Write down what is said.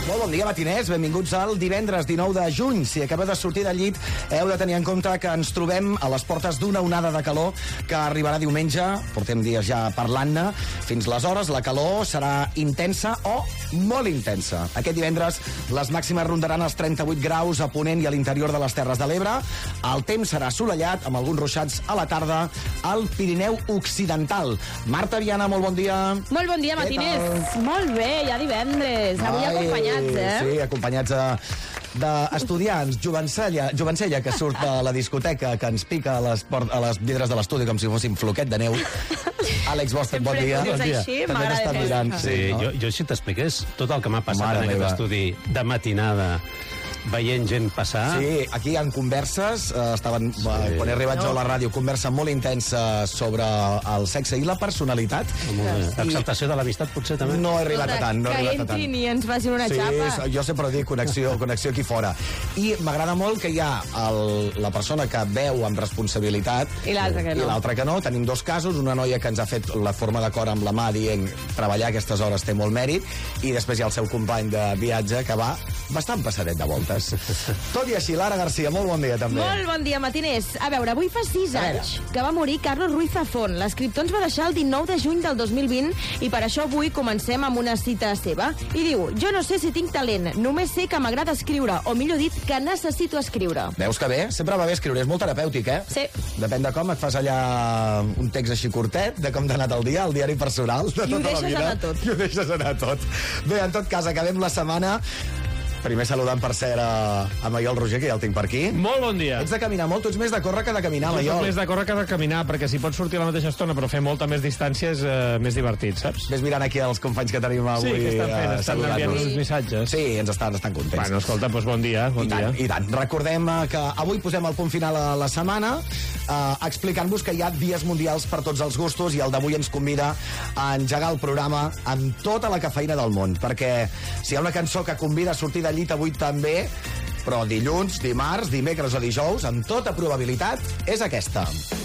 Molt bon dia, matiners. Benvinguts al divendres 19 de juny. Si acabeu de sortir del llit, heu de tenir en compte que ens trobem a les portes d'una onada de calor que arribarà diumenge. Portem dies ja parlant-ne. Fins aleshores, la calor serà intensa o molt intensa. Aquest divendres, les màximes rondaran els 38 graus a Ponent i a l'interior de les Terres de l'Ebre. El temps serà assolellat, amb alguns ruixats a la tarda al Pirineu Occidental. Marta Viana, molt bon dia. Molt bon dia, matiners. Molt bé, ja divendres. Avui acompanyats, Sí, acompanyats d'estudiants, jovencella que surt de la discoteca, que ens pica a les vidres de l'estudi com si fóssim floquet de neu. Àlex Bosten, bon dia. Sempre dius així, també t'està mirant. Sí, no? jo si t'expliqués tot el que m'ha passat en aquest estudi de matinada, veient gent passar... Sí, aquí hi ha converses, quan he arribat jo a la ràdio, conversa molt intensa sobre el sexe i la personalitat. L'exaltació de l'amistat, potser, també? No he arribat a tant, no he arribat a tant. Que entrin i ens facin una xapa. Sí, jo sempre dic connexió aquí fora. I m'agrada molt que hi ha la persona que veu amb responsabilitat I l'altra que no. I l'altra que no. Tenim dos casos, una noia que ens ha fet la forma de cor amb la mà dient treballar a aquestes hores té molt mèrit, i després hi ha el seu company de viatge que va bastant passadet de voltes. Tot i així, Lara Garcia, molt bon dia també. Molt bon dia, matiners. A veure, avui fa 6 anys que va morir Carlos Ruiz Zafón. L'escriptor ens va deixar el 19 de juny del 2020 i per això avui comencem amb una cita seva. I diu: jo no sé si tinc talent, només sé que m'agrada escriure, o millor dit, que necessito escriure. Veus que bé? Sempre va bé escriure, és molt terapèutic, eh? Sí. Depèn de com et fas allà un text així curtet, de com t'ha anat el dia, el diari personal, de tota la vida. I ho deixes anar tot. I ho deixes anar tot. Bé, en tot cas, acabem la setmana. Primer saludant, per cert, a Maiol Roger, que ja el tinc per aquí. Molt bon dia. Ets de caminar molt? Tu ets més de córrer que de caminar, Jo Maiol. soc més de córrer que de caminar, perquè si pots sortir a la mateixa estona però fer molta més distància és més divertit, saps? Ves mirant aquí els companys que tenim avui. Sí, que estan fent, estan enviant uns missatges. Sí, ens estan contents. Bueno, escolta, doncs bon dia. I tant. Recordem que avui posem el punt final a la setmana, explicant-vos que hi ha dies mundials per tots els gustos, i el d'avui ens convida a engegar el programa amb tota la cafeïna del món, perquè si hi ha una cançó que convida a sortir de llit avui també, però dilluns, dimarts, dimecres o dijous, amb tota probabilitat, és aquesta.